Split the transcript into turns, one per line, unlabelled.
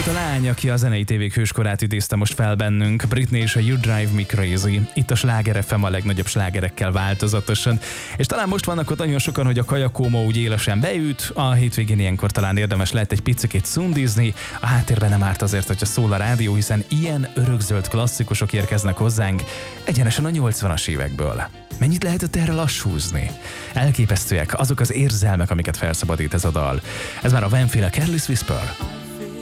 volt a lány, aki a zenei tévék hőskorát idézte most fel bennünk. Britney és a You Drive Me Crazy. Itt a Sláger FM a legnagyobb slágerekkel változatosan. És talán most vannak ott nagyon sokan, hogy a kajakóma úgy élesen beüt. A hétvégén ilyenkor talán érdemes lehet egy picikét szundizni. A háttérben nem árt azért, hogyha szól a rádió, hiszen ilyen örökzöld klasszikusok érkeznek hozzánk egyenesen a 80-as évekből. Mennyit lehetett erre lassúzni? Elképesztőek azok az érzelmek, amiket felszabadít ez a dal. Ez már a Van Feel, a Careless Whisper.